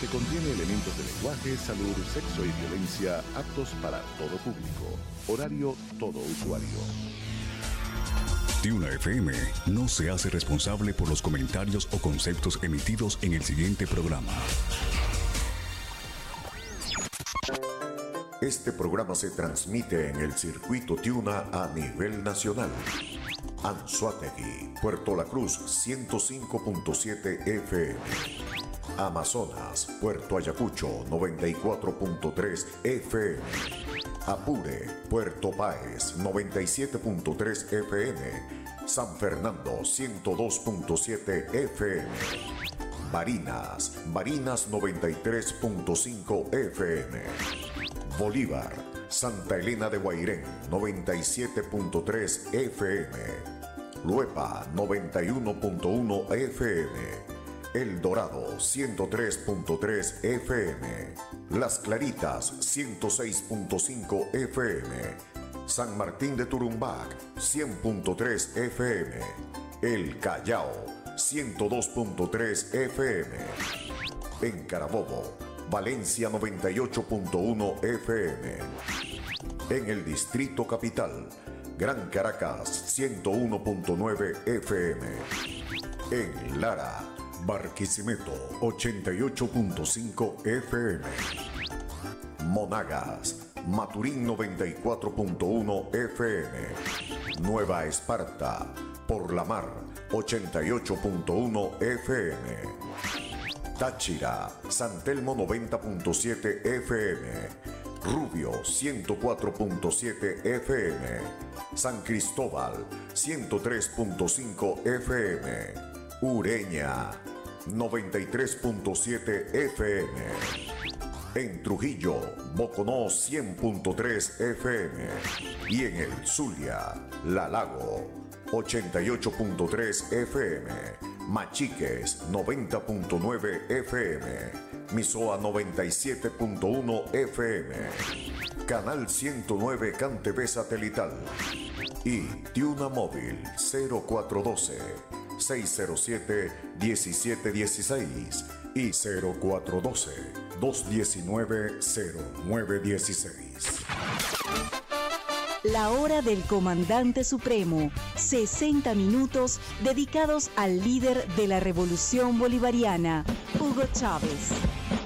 contiene elementos de lenguaje, salud, sexo y violencia aptos para todo público. Horario todo usuario. Tiuna FM no se hace responsable por los comentarios o conceptos emitidos en el siguiente programa. Este programa se transmite en el circuito Tiuna a nivel nacional. Anzoátegui, Puerto La Cruz, 105.7 FM. Amazonas, Puerto Ayacucho, 94.3 FM. Apure, Puerto Páez, 97.3 FM. San Fernando, 102.7 FM. Barinas, 93.5 FM. Bolívar, Santa Elena de Guairén, 97.3 FM. Luepa, 91.1 FM. El Dorado, 103.3 FM. Las Claritas, 106.5 FM. San Martín de Turumbac, 100.3 FM. El Callao, 102.3 FM. En Carabobo, Valencia, 98.1 FM. En el Distrito Capital, Gran Caracas, 101.9 FM. En Lara, Barquisimeto, 88.5 FM. Monagas, Maturín, 94.1 FM. Nueva Esparta, Por la Mar, 88.1 FM. Táchira, San Telmo, 90.7 FM. Rubio, 104.7 FM. San Cristóbal, 103.5 FM. Ureña, 93.7 FM. En Trujillo, Boconó, 100.3 FM. Y en el Zulia, La Lago, 88.3 FM. Machiques, 90.9 FM. Misoa, 97.1 FM. Canal 109 CanTV Satelital. Y Tiuna Móvil 0412-607-1716 y 0412-219-0916. La hora del Comandante Supremo. 60 minutos dedicados al líder de la Revolución Bolivariana, Hugo Chávez.